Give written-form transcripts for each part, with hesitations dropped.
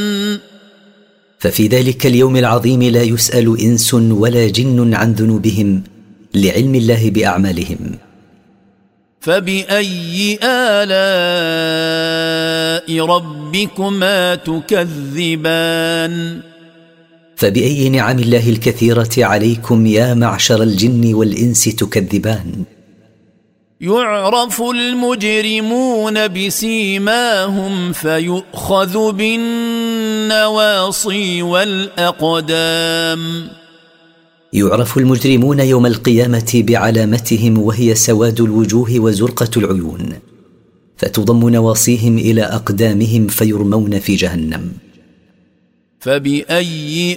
ففي ذلك اليوم العظيم لا يسأل إنس ولا جن عن ذنوبهم لعلم الله بأعمالهم. فبأي آلاء ربكما تكذبان؟ فبأي نعم الله الكثيرة عليكم يا معشر الجن والإنس تكذبان؟ يعرف المجرمون بسيماهم فيؤخذ بالنواصي والأقدام. يعرف المجرمون يوم القيامة بعلامتهم وهي سواد الوجوه وزرقة العيون، فتضم نواصيهم إلى أقدامهم فيرمون في جهنم. فبأي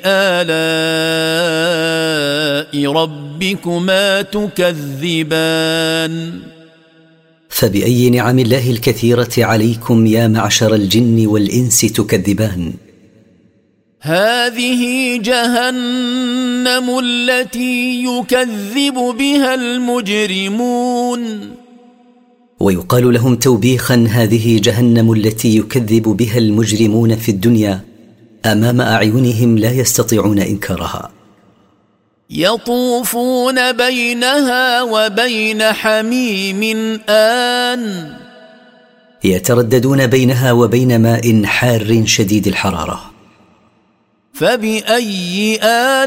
آلاء ربكما تكذبان؟ فبأي نعم الله الكثيرة عليكم يا معشر الجن والإنس تكذبان؟ هذه جهنم التي يكذب بها المجرمون. ويقال لهم توبيخا: هذه جهنم التي يكذب بها المجرمون في الدنيا أمام أعينهم لا يستطيعون إنكارها. يطوفون بينها وبين حميم آن. يترددون بينها وبين ماء حار شديد الحرارة. فبأي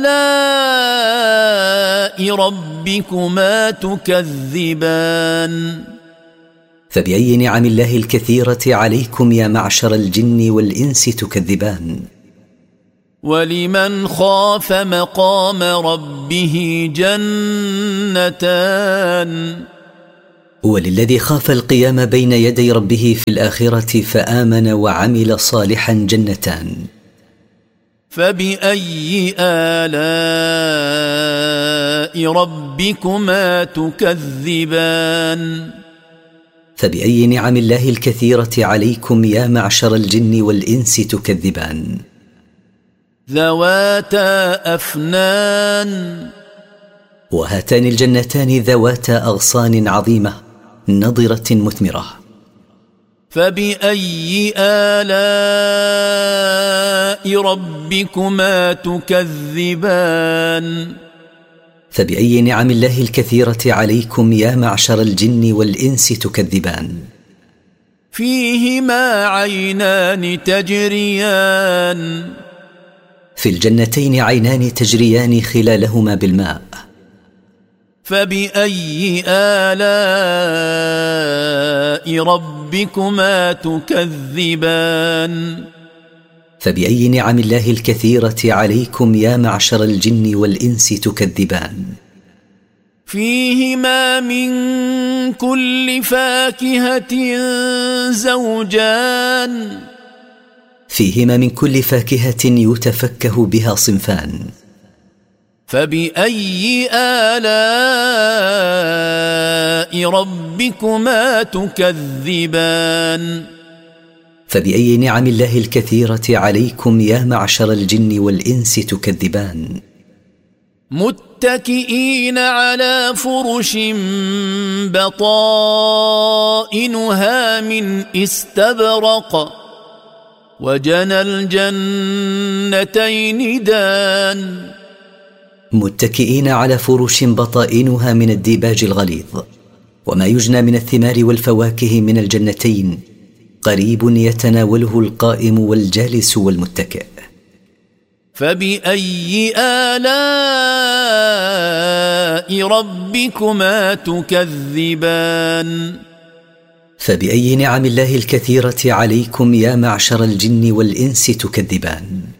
آلاء ربكما تكذبان؟ فبأي نعم الله الكثيرة عليكم يا معشر الجن والإنس تكذبان؟ ولمن خاف مقام ربه جنتان. وللذي خاف القيام بين يدي ربه في الآخرة فآمن وعمل صالحا جنتان. فبأي آلاء ربكما تكذبان؟ فبأي نعم الله الكثيرة عليكم يا معشر الجن والإنس تكذبان؟ ذواتا أفنان. وهاتان الجنتان ذواتا أغصان عظيمة نضرة مثمرة. فبأي آلاء ربكما تكذبان؟ فبأي نعم الله الكثيرة عليكم يا معشر الجن والإنس تكذبان؟ فيهما عينان تجريان. في الجنتين عينان تجريان خلالهما بالماء. فبأي آلاء ربكما تكذبان؟ فبأي نعم الله الكثيرة عليكم يا معشر الجن والإنس تكذبان؟ فيهما من كل فاكهة زوجان. فيهما من كل فاكهة يتفكه بها صنفان. فبأي آلاء ربكما تكذبان؟ فبأي نعم الله الكثيرة عليكم يا معشر الجن والإنس تكذبان؟ متكئين على فرش بطائنها من استبرق وجنى الجنتين دان. متكئين على فرش بطائنها من الديباج الغليظ، وما يجنى من الثمار والفواكه من الجنتين قريب يتناوله القائم والجالس والمتكئ. فبأي آلاء ربكما تكذبان؟ فبأي نعم الله الكثيرة عليكم يا معشر الجن والإنس تكذبان؟